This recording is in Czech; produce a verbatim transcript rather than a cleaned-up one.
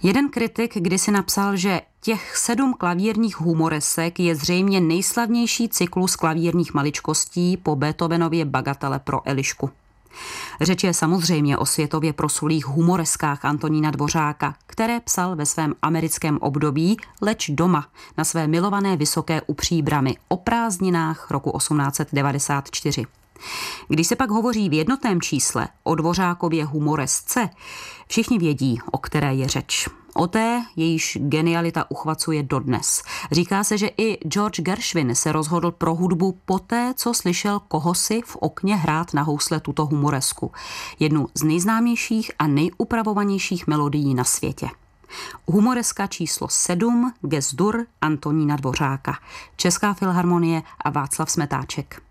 Jeden kritik kdysi napsal, že těch sedm klavírních humoresek je zřejmě nejslavnější cyklus klavírních maličkostí po Beethovenově Bagatele pro Elišku. Řeč je samozřejmě o světově proslulých humoreskách Antonína Dvořáka, které psal ve svém americkém období, leč doma, na své milované Vysoké u Příbrami o prázdninách roku osmnáct set devadesát čtyři. Když se pak hovoří v jednotném čísle o Dvořákově humoresce, všichni vědí, o které je řeč. O té, jejíž genialita uchvacuje dodnes. Říká se, že i George Gershwin se rozhodl pro hudbu poté, co slyšel kohosi v okně hrát na housle tuto humoresku. Jednu z nejznámějších a nejupravovanějších melodií na světě. Humoreska číslo sedm, Ges-dur Antonína Dvořáka. Česká filharmonie a Václav Smetáček.